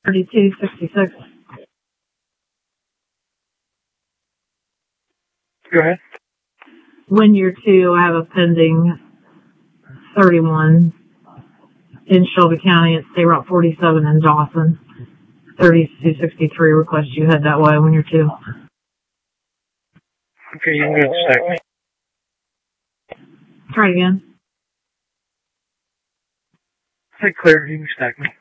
3266. Go ahead. Wynyard 2, I have a pending 31 in Shelby County at State Route 47 in Dawson. 3263 request you head that way when you're 2. Okay, you can go and stack me. Try it again. Hey, clear, you can stack me.